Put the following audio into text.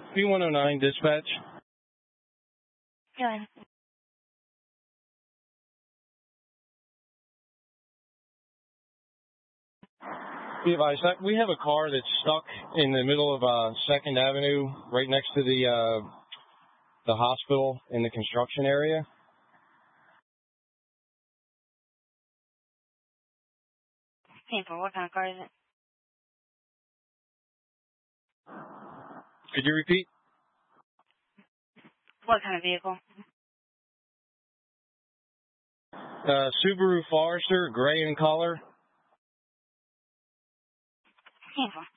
P109 dispatch. Go ahead. Be advised, we have a car that's stuck in the middle of 2nd Avenue, right next to the hospital in the construction area. Painful. What kind of car is it? Could you repeat? What kind of vehicle? Subaru Forester, gray in color. Painful.